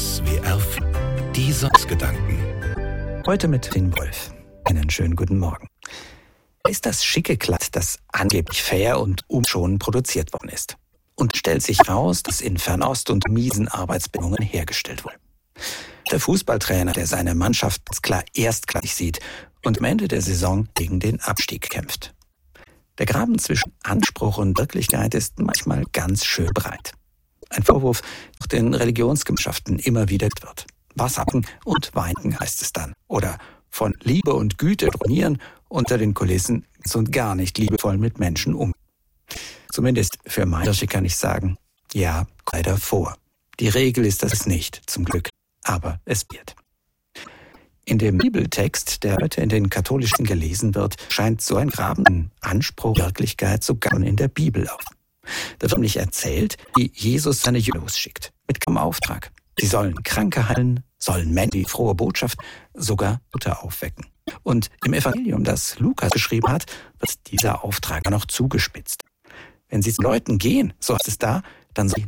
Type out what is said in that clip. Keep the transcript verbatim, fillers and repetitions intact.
S W R, die Sonntagsgedanken. Heute mit Finn Wolf. Einen schönen guten Morgen. Ist das schicke Kleid, das angeblich fair und umschonend produziert worden ist. Und stellt sich raus, dass in Fernost und miesen Arbeitsbedingungen hergestellt wurde. Der Fußballtrainer, der seine Mannschaft ganz klar erstklassig sieht und am Ende der Saison gegen den Abstieg kämpft. Der Graben zwischen Anspruch und Wirklichkeit ist manchmal ganz schön breit. Ein Vorwurf, der den Religionsgemeinschaften immer wieder wird. Wasserken und weinen heißt es dann. Oder von Liebe und Güte dronieren, unter den Kulissen und gar nicht liebevoll mit Menschen um. Zumindest für meine Kirche kann ich sagen, ja, leider vor. Die Regel ist das nicht, zum Glück, aber es wird. In dem Bibeltext, der heute in den katholischen gelesen wird, scheint so ein Graben Anspruch Wirklichkeit sogar in der Bibel auf. Da wird nämlich erzählt, wie Jesus seine Jünger losschickt, mit keinem Auftrag. Sie sollen Kranke heilen, sollen Menschen die frohe Botschaft, sogar Tote aufwecken. Und im Evangelium, das Lukas geschrieben hat, wird dieser Auftrag noch zugespitzt. Wenn sie zu Leuten gehen, so heißt es da, dann sollen